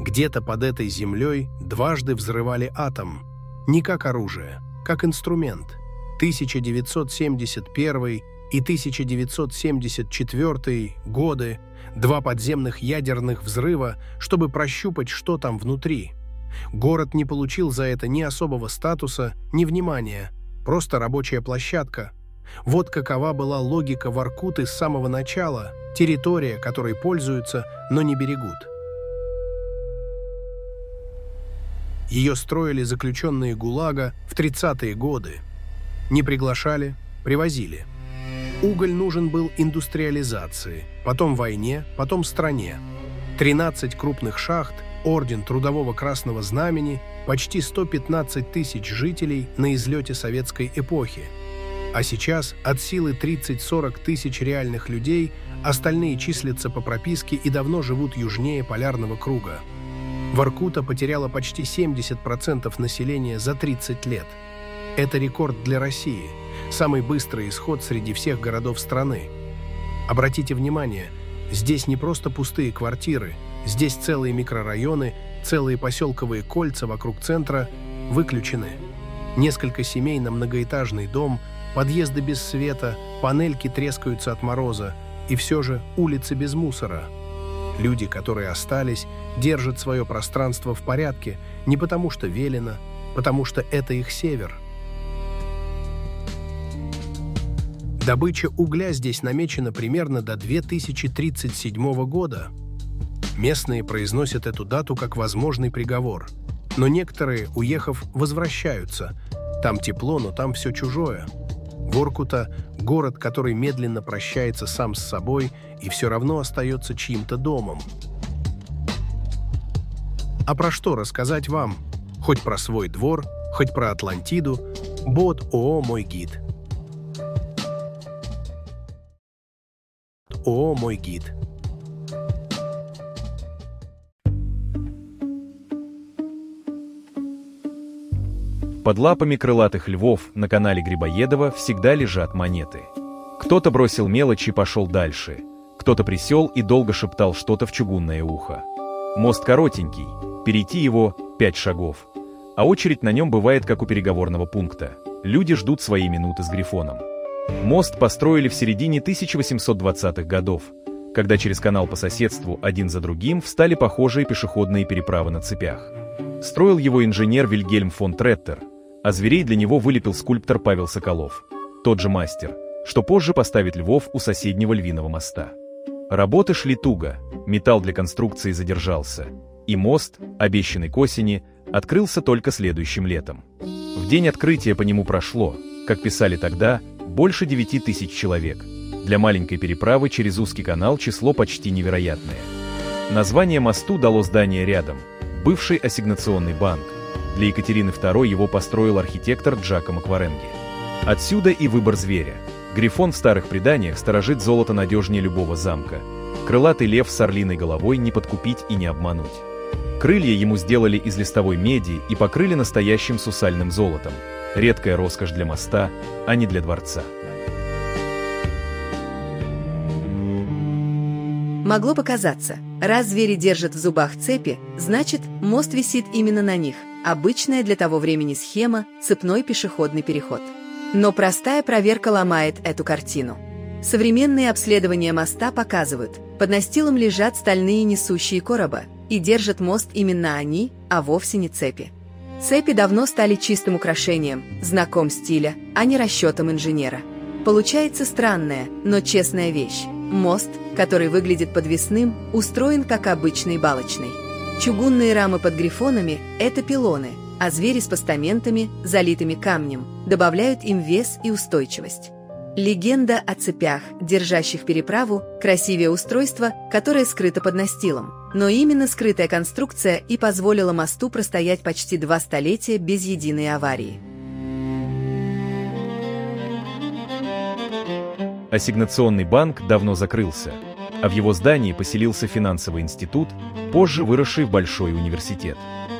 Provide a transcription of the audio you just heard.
Где-то под этой землей дважды взрывали атом. Не как оружие, как инструмент. 1971 и 1974 годы, два подземных ядерных взрыва, чтобы прощупать, что там внутри. Город не получил за это ни особого статуса, ни внимания, просто рабочая площадка. Вот какова была логика Воркуты с самого начала, территория, которой пользуются, но не берегут. Ее строили заключенные ГУЛАГа в 30-е годы. Не приглашали, привозили. Уголь нужен был индустриализации, потом войне, потом стране. 13 крупных шахт, орден Трудового Красного Знамени, почти 115 тысяч жителей на излете советской эпохи. А сейчас от силы 30-40 тысяч реальных людей, остальные числятся по прописке и давно живут южнее полярного круга. Воркута потеряла почти 70% населения за 30 лет. Это рекорд для России, самый быстрый исход среди всех городов страны. Обратите внимание, здесь не просто пустые квартиры, здесь целые микрорайоны, целые поселковые кольца вокруг центра выключены. Несколько семей на многоэтажный дом, подъезды без света, панельки трескаются от мороза, и все же улицы без мусора. Люди, которые остались, держат свое пространство в порядке не потому что велено, потому что это их север. Добыча угля здесь намечена примерно до 2037 года. Местные произносят эту дату как возможный приговор. Но некоторые, уехав, возвращаются. Там тепло, но там все чужое. Воркута – город, который медленно прощается сам с собой и все равно остается чьим-то домом. А про что рассказать вам? Хоть про свой двор, хоть про Атлантиду. Бот ООО «Мой гид». ООО «Мой гид». Под лапами крылатых львов на канале Грибоедова всегда лежат монеты. Кто-то бросил мелочь и пошел дальше. Кто-то присел и долго шептал что-то в чугунное ухо. Мост коротенький, перейти его 5 шагов. А очередь на нем бывает, как у переговорного пункта. Люди ждут свои минуты с Грифоном. Мост построили в середине 1820-х годов, когда через канал по соседству один за другим встали похожие пешеходные переправы на цепях. Строил его инженер Вильгельм фон Треттер, а зверей для него вылепил скульптор Павел Соколов, тот же мастер, что позже поставит львов у соседнего Львиного моста. Работы шли туго, металл для конструкции задержался, и мост, обещанный к осени, открылся только следующим летом. В день открытия по нему прошло, как писали тогда, больше 9 тысяч человек. Для маленькой переправы через узкий канал число почти невероятное. Название мосту дало здание рядом, бывший ассигнационный банк. Для Екатерины II его построил архитектор Джакомо Кваренги. Отсюда и выбор зверя. Грифон в старых преданиях сторожит золото надежнее любого замка. Крылатый лев с орлиной головой не подкупить и не обмануть. Крылья ему сделали из листовой меди и покрыли настоящим сусальным золотом. Редкая роскошь для моста, а не для дворца. Могло показаться, раз звери держат в зубах цепи, значит, мост висит именно на них. Обычная для того времени схема – цепной пешеходный переход. Но простая проверка ломает эту картину. Современные обследования моста показывают, под настилом лежат стальные несущие короба, и держат мост именно они, а вовсе не цепи. Цепи давно стали чистым украшением, знаком стиля, а не расчетом инженера. Получается странная, но честная вещь. Мост, который выглядит подвесным, устроен как обычный балочный. Чугунные рамы под грифонами – это пилоны, а звери с постаментами, залитыми камнем, добавляют им вес и устойчивость. Легенда о цепях, держащих переправу, красивее устройства, которое скрыто под настилом. Но именно скрытая конструкция и позволила мосту простоять почти 2 столетия без единой аварии. Ассигнационный банк давно закрылся, а в его здании поселился финансовый институт, позже выросший в большой университет.